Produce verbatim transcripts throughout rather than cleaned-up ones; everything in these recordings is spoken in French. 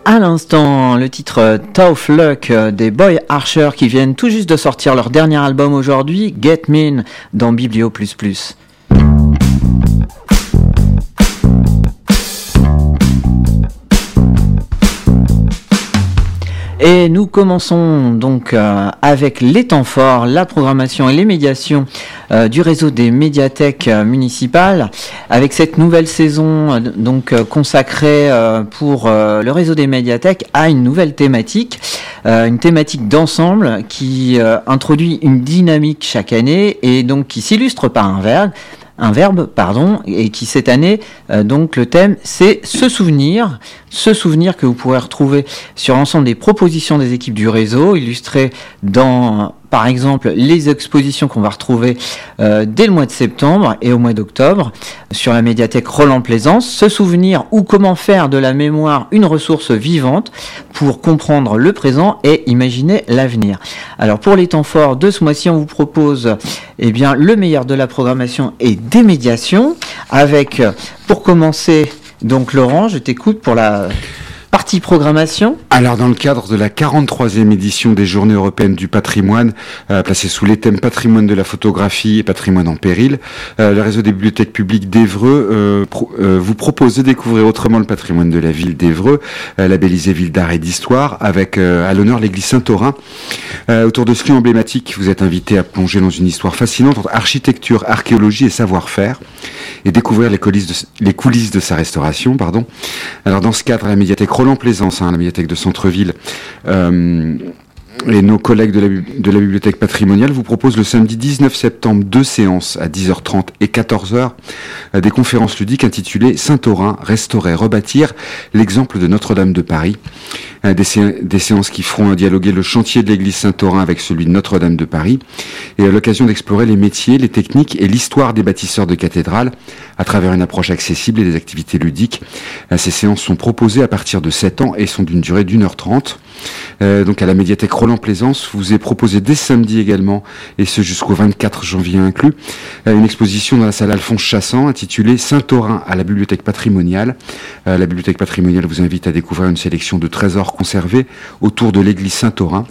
À l'instant, le titre Tough Luck des Boy Archer qui viennent tout juste de sortir leur dernier album aujourd'hui, Get Mean, dans Biblio plus plus. Et nous commençons donc euh, avec les temps forts, la programmation et les médiations euh, du réseau des médiathèques euh, municipales, avec cette nouvelle saison euh, donc euh, consacrée euh, pour euh, le réseau des médiathèques à une nouvelle thématique, euh, une thématique d'ensemble qui euh, introduit une dynamique chaque année et donc qui s'illustre par un verbe. Un verbe, pardon, et qui cette année, euh, donc le thème, c'est se souvenir, se souvenir que vous pourrez retrouver sur l'ensemble des propositions des équipes du réseau, illustrées dans, par exemple, les expositions qu'on va retrouver euh, dès le mois de septembre et au mois d'octobre sur la médiathèque Roland-Plaisance. Se souvenir ou comment faire de la mémoire une ressource vivante pour comprendre le présent et imaginer l'avenir. Alors pour les temps forts de ce mois-ci, on vous propose eh bien, le meilleur de la programmation et des médiations avec, pour commencer, donc Laurent, je t'écoute pour la partie programmation. Alors dans le cadre de la quarante-troisième édition des Journées européennes du patrimoine, euh, placée sous les thèmes patrimoine de la photographie et patrimoine en péril, euh, le réseau des bibliothèques publiques d'Évreux euh, pro, euh, vous propose de découvrir autrement le patrimoine de la ville d'Évreux, euh, labellisée ville d'art et d'histoire, avec euh, à l'honneur l'église Saint-Taurin. Euh, autour de ce lieu emblématique, vous êtes invité à plonger dans une histoire fascinante entre architecture, archéologie et savoir-faire, et découvrir les coulisses de, les coulisses de sa restauration. Pardon. Alors dans ce cadre, la médiathèque Roland-Plaisance, hein, la médiathèque de centre-ville, euh, et nos collègues de la, de la bibliothèque patrimoniale vous proposent le samedi dix-neuf septembre deux séances à dix heures trente et quatorze heures, euh, des conférences ludiques intitulées Saint-Taurin, restaurer, rebâtir, l'exemple de Notre-Dame de Paris. Euh, des, sé- des séances qui feront dialoguer le chantier de l'église Saint-Taurin avec celui de Notre-Dame de Paris, et à l'occasion d'explorer les métiers, les techniques et l'histoire des bâtisseurs de cathédrales à travers une approche accessible et des activités ludiques. Euh, ces séances sont proposées à partir de sept ans et sont d'une durée d'une heure trente. Euh, donc à la médiathèque Roland-Plaisance, vous est proposé dès samedi également, et ce jusqu'au vingt-quatre janvier inclus, euh, une exposition dans la salle Alphonse Chassant intitulée Saint-Taurin à la bibliothèque patrimoniale. Euh, la bibliothèque patrimoniale vous invite à découvrir une sélection de trésors conservés autour de l'église Saint-Taurin.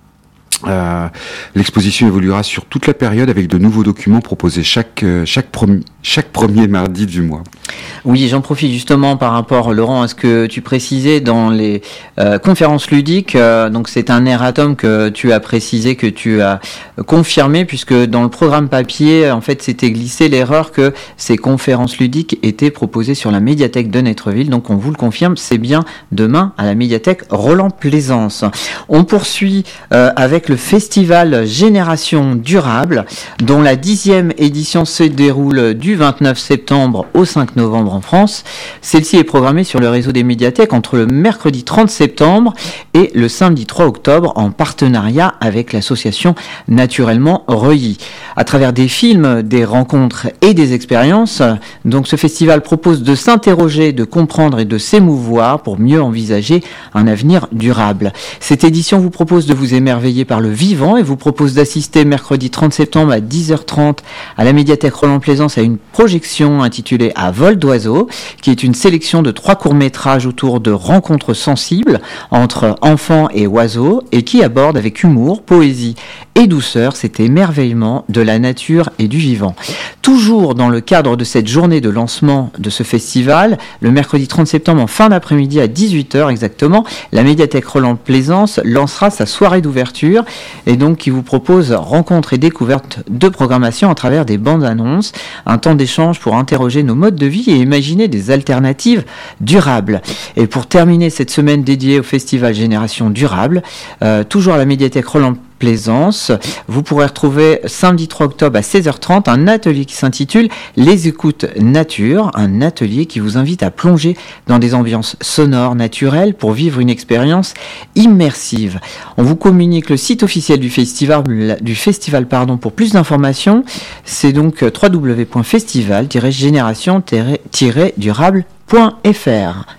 Euh, l'exposition évoluera sur toute la période avec de nouveaux documents proposés chaque, euh, chaque, prom- chaque premier mardi du mois. Oui, j'en profite justement par rapport, Laurent, à ce que tu précisais dans les euh, conférences ludiques. Euh, donc c'est un erratum que tu as précisé, que tu as confirmé, puisque dans le programme papier, en fait, c'était glissé l'erreur que ces conférences ludiques étaient proposées sur la médiathèque de Netreville. Donc on vous le confirme, c'est bien demain à la médiathèque Roland-Plaisance. On poursuit euh, avec le festival Génération Durable, dont la dixième édition se déroule du vingt-neuf septembre au cinq novembre en France. Celle-ci est programmée sur le réseau des médiathèques entre le mercredi trente septembre et le samedi trois octobre en partenariat avec l'association Naturellement Reuilly. À travers des films, des rencontres et des expériences, donc ce festival propose de s'interroger, de comprendre et de s'émouvoir pour mieux envisager un avenir durable. Cette édition vous propose de vous émerveiller par le vivant et vous propose d'assister mercredi trente septembre à dix heures trente à la médiathèque Roland-Plaisance à une projection intitulée À vol d'oiseau, qui est une sélection de trois courts-métrages autour de rencontres sensibles entre enfants et oiseaux et qui aborde avec humour, poésie et douceur cet émerveillement de la nature et du vivant. Toujours dans le cadre de cette journée de lancement de ce festival, le mercredi trente septembre en fin d'après-midi à dix-huit heures exactement, la médiathèque Roland-Plaisance lancera sa soirée d'ouverture et donc qui vous propose rencontres et découvertes de programmation à travers des bandes annonces, un temps d'échange pour interroger nos modes de vie et imaginer des alternatives durables. Et pour terminer cette semaine dédiée au festival Génération Durable, euh, toujours à la médiathèque Roland-Plaisance, vous pourrez retrouver samedi trois octobre à seize heures trente un atelier qui s'intitule Les écoutes nature, un atelier qui vous invite à plonger dans des ambiances sonores naturelles pour vivre une expérience immersive. On vous communique le site officiel du festival, du festival pardon, pour plus d'informations. C'est donc w w w point festival tiret génération tiret durable point f r.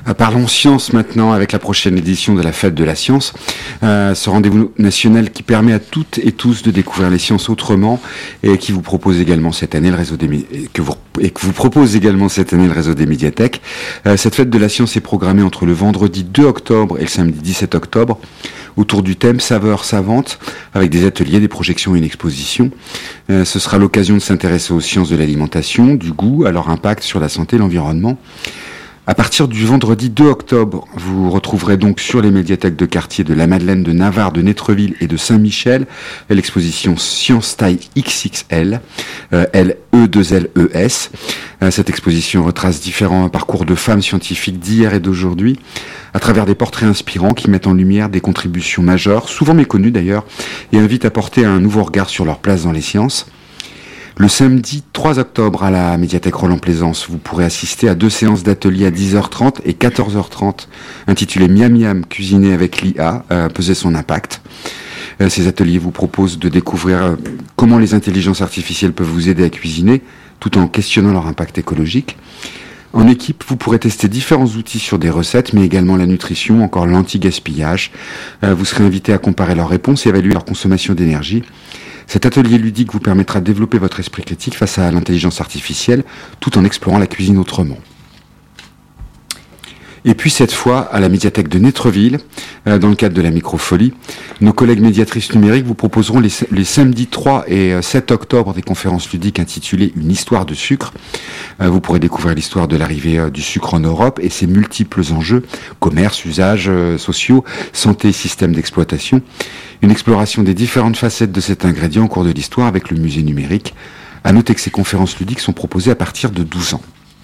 Euh, parlons science maintenant avec la prochaine édition de la Fête de la Science. Euh, ce rendez-vous national qui permet à toutes et tous de découvrir les sciences autrement et qui vous propose également cette année le réseau des que vous et que vous propose également cette année le réseau des médiathèques. Euh, cette Fête de la Science est programmée entre le vendredi deux octobre et le samedi dix-sept octobre autour du thème saveurs savantes avec des ateliers, des projections et une exposition. Euh, ce sera l'occasion de s'intéresser aux sciences de l'alimentation, du goût, à leur impact sur la santé et l'environnement. À partir du vendredi deux octobre, vous retrouverez donc sur les médiathèques de quartier de la Madeleine, de Navarre, de Nétreville et de Saint-Michel l'exposition Science Taille X X L, euh, L E deux L E S. Euh, cette exposition retrace différents parcours de femmes scientifiques d'hier et d'aujourd'hui, à travers des portraits inspirants qui mettent en lumière des contributions majeures, souvent méconnues d'ailleurs, et invitent à porter un nouveau regard sur leur place dans les sciences. Le samedi trois octobre à la médiathèque Roland-Plaisance, vous pourrez assister à deux séances d'ateliers à dix heures trente et quatorze heures trente, intitulées Miam Miam, cuisiner avec l'I A, euh, peser son impact. Euh, ces ateliers vous proposent de découvrir euh, comment les intelligences artificielles peuvent vous aider à cuisiner, tout en questionnant leur impact écologique. En équipe, vous pourrez tester différents outils sur des recettes, mais également la nutrition, encore l'anti-gaspillage. Euh, vous serez invité à comparer leurs réponses et évaluer leur consommation d'énergie. Cet atelier ludique vous permettra de développer votre esprit critique face à l'intelligence artificielle, tout en explorant la cuisine autrement. Et puis cette fois, à la médiathèque de Nétreville, euh, dans le cadre de la microfolie, nos collègues médiatrices numériques vous proposeront les, les samedis trois et sept octobre des conférences ludiques intitulées Une histoire de sucre. Euh, vous pourrez découvrir l'histoire de l'arrivée euh, du sucre en Europe et ses multiples enjeux, commerce, usages euh, sociaux, santé, système d'exploitation. Une exploration des différentes facettes de cet ingrédient au cours de l'histoire avec le musée numérique. À noter que ces conférences ludiques sont proposées à partir de douze ans.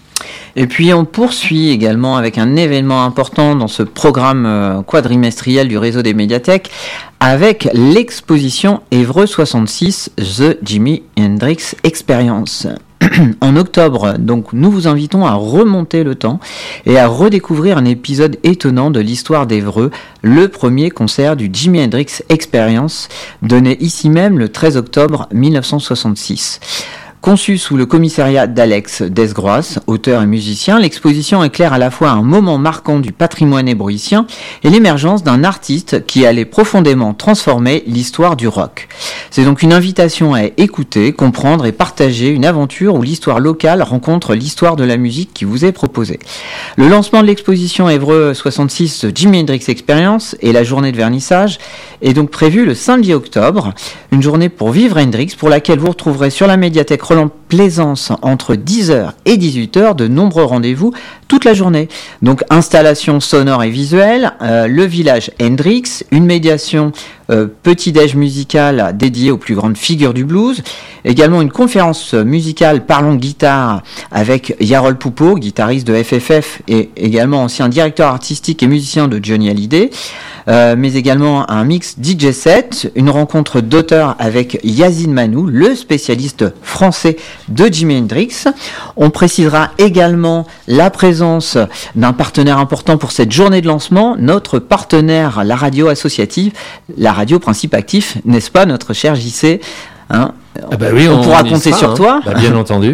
Et puis on poursuit également avec un événement important dans ce programme quadrimestriel du réseau des médiathèques avec l'exposition Évreux soixante-six The Jimi Hendrix Experience. En octobre, donc, nous vous invitons à remonter le temps et à redécouvrir un épisode étonnant de l'histoire d'Évreux, le premier concert du Jimi Hendrix Experience, donné ici même le treize octobre mille neuf cent soixante-six. Conçue sous le commissariat d'Alex Desgrois, auteur et musicien, l'exposition éclaire à la fois un moment marquant du patrimoine ébreuissien et l'émergence d'un artiste qui allait profondément transformer l'histoire du rock. C'est donc une invitation à écouter, comprendre et partager une aventure où l'histoire locale rencontre l'histoire de la musique qui vous est proposée. Le lancement de l'exposition Évreux soixante-six Jimi Hendrix Experience et la journée de vernissage est donc prévu le samedi octobre, une journée pour vivre Hendrix pour laquelle vous retrouverez sur la médiathèque Roland-Plaisance entre dix heures et dix-huit heures de nombreux rendez-vous toute la journée. Donc installation sonore et visuelle, euh, le village Hendrix, une médiation euh, petit-déj musical dédié aux plus grandes figures du blues, également une conférence musicale Parlons Guitare avec Yarol Poupeau, guitariste de F F F et également ancien directeur artistique et musicien de Johnny Hallyday. Euh, mais également un mix D J set, une rencontre d'auteurs avec Yazid Manou, le spécialiste français de Jimi Hendrix. On précisera également la présence d'un partenaire important pour cette journée de lancement, notre partenaire, la radio associative, la radio Principe Actif, n'est-ce pas notre cher J C, hein? Ah bah oui, on, on pourra on compter sera, sur hein. toi. Bah, bien entendu.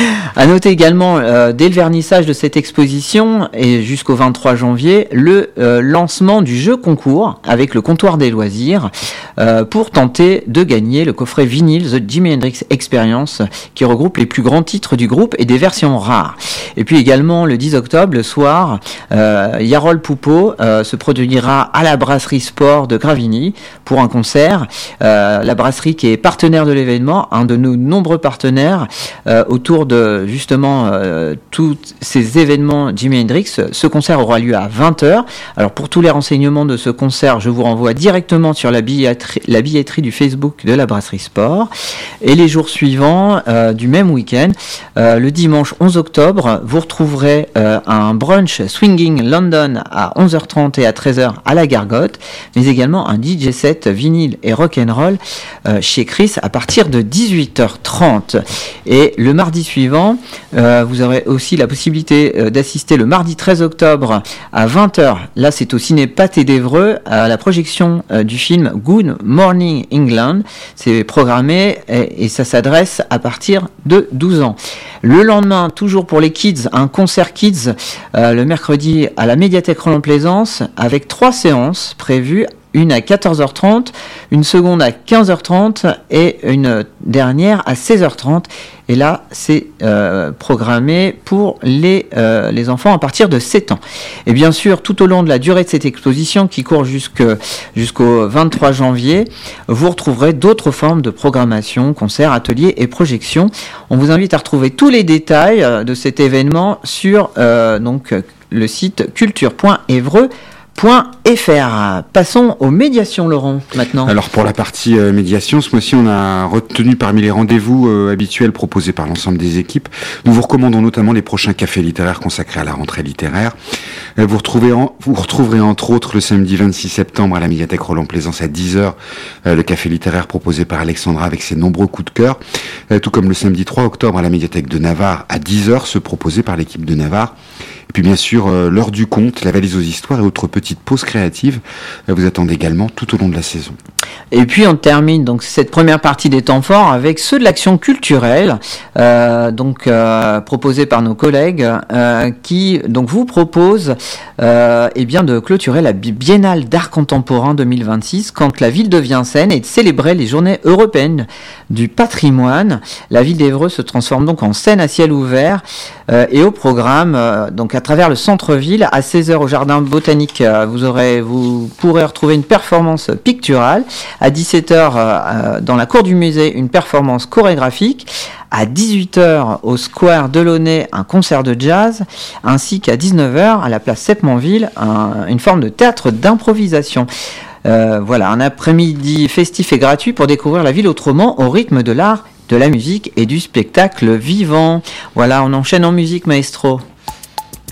À noter également, euh, dès le vernissage de cette exposition et jusqu'au vingt-trois janvier, le euh, lancement du jeu concours avec le comptoir des loisirs euh, pour tenter de gagner le coffret vinyle The Jimi Hendrix Experience qui regroupe les plus grands titres du groupe et des versions rares. Et puis également le dix octobre, le soir, euh, Yarol Poupeau euh, se produira à la brasserie Sport de Gravigny pour un concert. Euh, la brasserie qui est partenaire de l'événement, un de nos nombreux partenaires euh, autour de justement euh, tous ces événements Jimi Hendrix. Ce concert aura lieu à vingt heures. Alors pour tous les renseignements de ce concert, je vous renvoie directement sur la billetterie, la billetterie du Facebook de la Brasserie Sport. Et les jours suivants euh, du même week-end, euh, le dimanche onze octobre, vous retrouverez euh, un brunch Swinging London à onze heures trente et à treize heures à la Gargote, mais également un D J set vinyle et rock'n'roll euh, chez Chris à partir de dix-huit heures trente. Et le mardi suivant, euh, vous aurez aussi la possibilité euh, d'assister le mardi treize octobre à vingt heures. Là, c'est au ciné Pâté d'Évreux à la projection euh, du film Good Morning England. C'est programmé et, et ça s'adresse à partir de douze ans. Le lendemain, toujours pour les kids, un concert kids euh, le mercredi à la médiathèque Roland-Plaisance avec trois séances prévues. Une à quatorze heures trente, une seconde à quinze heures trente et une dernière à seize heures trente. Et là, c'est euh, programmé pour les, euh, les enfants à partir de sept ans. Et bien sûr, tout au long de la durée de cette exposition qui court jusque, jusqu'au vingt-trois janvier, vous retrouverez d'autres formes de programmation, concerts, ateliers et projections. On vous invite à retrouver tous les détails de cet événement sur euh, donc, le site culture point évreux point f r. Passons aux médiations, Laurent, maintenant. Alors pour la partie euh, médiation, ce mois-ci on a retenu parmi les rendez-vous euh, habituels proposés par l'ensemble des équipes. Nous vous recommandons notamment les prochains cafés littéraires consacrés à la rentrée littéraire. Euh, vous, retrouvez en, vous retrouverez entre autres le samedi vingt-six septembre à la médiathèque Roland-Plaisance à dix heures euh, le café littéraire proposé par Alexandra avec ses nombreux coups de cœur. Euh, tout comme le samedi trois octobre à la médiathèque de Navarre à dix heures, ceux proposés par l'équipe de Navarre. Et puis bien sûr, euh, l'heure du conte, la valise aux histoires et autres petites pauses créatives euh, vous attendent également tout au long de la saison. Et puis on termine donc cette première partie des temps forts avec ceux de l'action culturelle, euh, donc euh, proposés par nos collègues, euh, qui donc vous proposent euh, eh bien de clôturer la Biennale d'art contemporain deux mille vingt-six quand la ville de Vincennes et de célébrer les Journées européennes du patrimoine. La ville d'Évreux se transforme donc en scène à ciel ouvert euh, et au programme euh, donc à travers le centre-ville à seize heures au jardin botanique. Euh, vous aurez, vous pourrez retrouver une performance picturale. À dix-sept heures, euh, dans la cour du musée, une performance chorégraphique. À dix-huit heures, au square Delaunay, un concert de jazz. Ainsi qu'à dix-neuf heures, à la place Septmontville, un, une forme de théâtre d'improvisation. Euh, voilà, un après-midi festif et gratuit pour découvrir la ville autrement au rythme de l'art, de la musique et du spectacle vivant. Voilà, on enchaîne en musique, maestro.